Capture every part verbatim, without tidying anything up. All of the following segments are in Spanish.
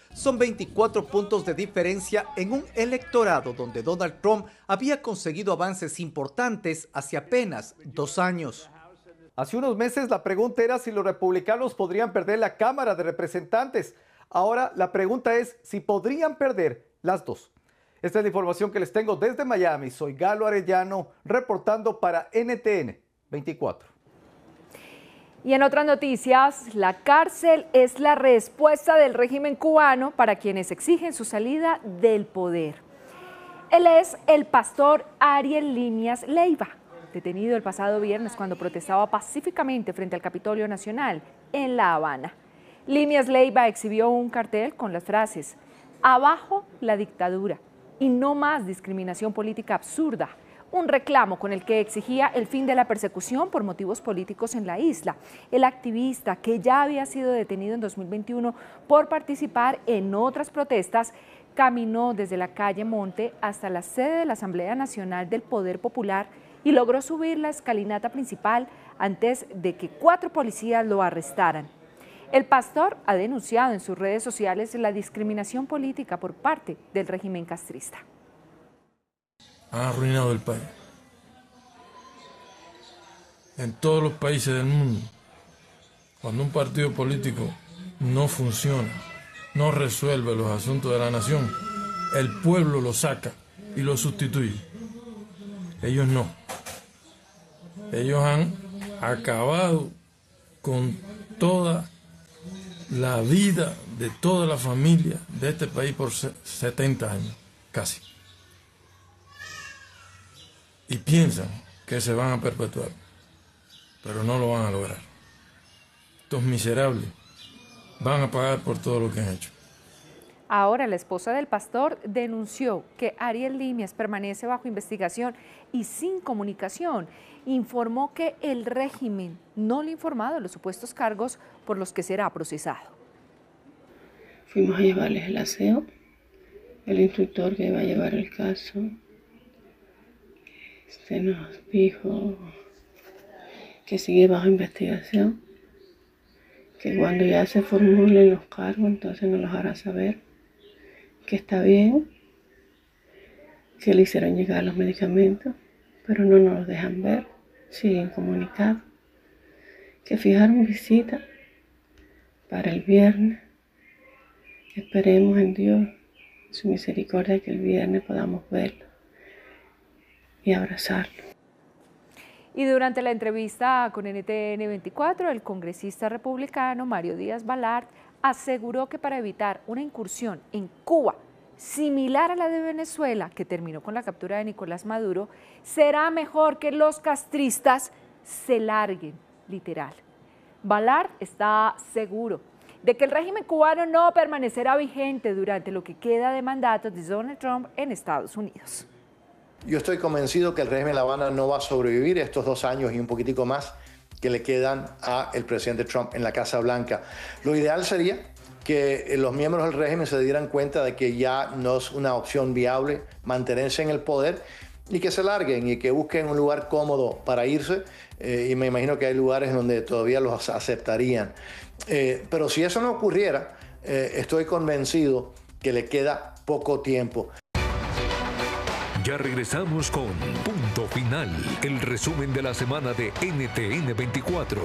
Son veinticuatro puntos de diferencia en un electorado donde Donald Trump había conseguido avances importantes hace apenas dos años. Hace unos meses la pregunta era si los republicanos podrían perder la Cámara de Representantes. Ahora la pregunta es si podrían perder las dos. Esta es la información que les tengo desde Miami. Soy Galo Arellano, reportando para N T N veinticuatro. Y en otras noticias, la cárcel es la respuesta del régimen cubano para quienes exigen su salida del poder. Él es el pastor Ariel Líneas Leiva, detenido el pasado viernes cuando protestaba pacíficamente frente al Capitolio Nacional en La Habana. Líneas Leiva exhibió un cartel con las frases "Abajo la dictadura" y "No más discriminación política absurda", un reclamo con el que exigía el fin de la persecución por motivos políticos en la isla. El activista, que ya había sido detenido en dos mil veintiuno por participar en otras protestas, caminó desde la calle Monte hasta la sede de la Asamblea Nacional del Poder Popular y logró subir la escalinata principal antes de que cuatro policías lo arrestaran. El pastor ha denunciado en sus redes sociales la discriminación política por parte del régimen castrista. Han arruinado el país. En todos los países del mundo, cuando un partido político no funciona, no resuelve los asuntos de la nación, el pueblo lo saca y lo sustituye. Ellos no. Ellos han acabado con toda la vida de toda la familia de este país por setenta años, casi. Y piensan que se van a perpetuar, pero no lo van a lograr. Estos miserables van a pagar por todo lo que han hecho. Ahora la esposa del pastor denunció que Ariel Líneas permanece bajo investigación y sin comunicación. Informó que el régimen no le ha informado de los supuestos cargos por los que será procesado. Fuimos a llevarles el aseo, el instructor que iba a llevar el caso. Este nos dijo que sigue bajo investigación, que cuando ya se formulen los cargos, entonces nos los hará saber, que está bien, que le hicieron llegar los medicamentos, pero no nos los dejan ver, siguen comunicados, que fijaron visita para el viernes. Esperemos en Dios, en su misericordia, que el viernes podamos verlo y abrazarlo. Y durante la entrevista con N T N veinticuatro, el congresista republicano Mario Díaz Balart aseguró que para evitar una incursión en Cuba similar a la de Venezuela, que terminó con la captura de Nicolás Maduro, será mejor que los castristas se larguen, literal. Balart está seguro de que el régimen cubano no permanecerá vigente durante lo que queda de mandato de Donald Trump en Estados Unidos. Yo estoy convencido que el régimen de La Habana no va a sobrevivir estos dos años y un poquitico más que le quedan al presidente Trump en la Casa Blanca. Lo ideal sería que los miembros del régimen se dieran cuenta de que ya no es una opción viable mantenerse en el poder y que se larguen y que busquen un lugar cómodo para irse. Eh, y me imagino que hay lugares donde todavía los aceptarían. Eh, pero si eso no ocurriera, eh, estoy convencido que le queda poco tiempo. Ya regresamos con Punto Final, el resumen de la semana de N T N veinticuatro.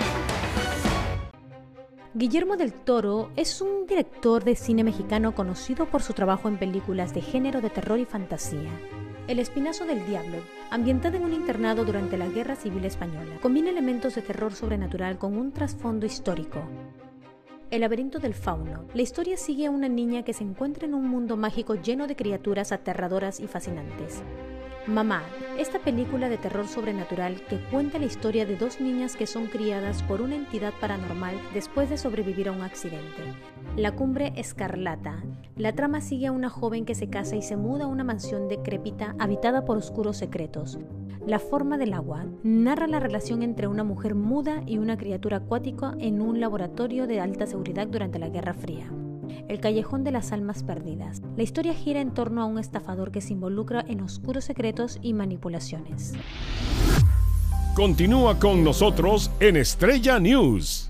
Guillermo del Toro es un director de cine mexicano conocido por su trabajo en películas de género de terror y fantasía. El Espinazo del Diablo, ambientada en un internado durante la Guerra Civil Española, combina elementos de terror sobrenatural con un trasfondo histórico. El laberinto del fauno. La historia sigue a una niña que se encuentra en un mundo mágico lleno de criaturas aterradoras y fascinantes. Mamá, esta película de terror sobrenatural que cuenta la historia de dos niñas que son criadas por una entidad paranormal después de sobrevivir a un accidente. La Cumbre Escarlata. La trama sigue a una joven que se casa y se muda a una mansión decrépita habitada por oscuros secretos. La forma del agua. Narra la relación entre una mujer muda y una criatura acuática en un laboratorio de alta seguridad durante la Guerra Fría. El Callejón de las Almas Perdidas. La historia gira en torno a un estafador que se involucra en oscuros secretos y manipulaciones. Continúa con nosotros en Estrella News.